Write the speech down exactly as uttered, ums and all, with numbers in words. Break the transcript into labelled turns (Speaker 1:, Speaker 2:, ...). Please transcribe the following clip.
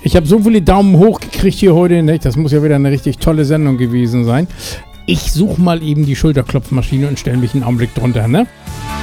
Speaker 1: Ich habe so viele Daumen hoch gekriegt hier heute, ne? Das muss ja wieder eine richtig tolle Sendung gewesen sein. Ich suche mal eben die Schulterklopfmaschine und stelle mich einen Augenblick drunter, ne?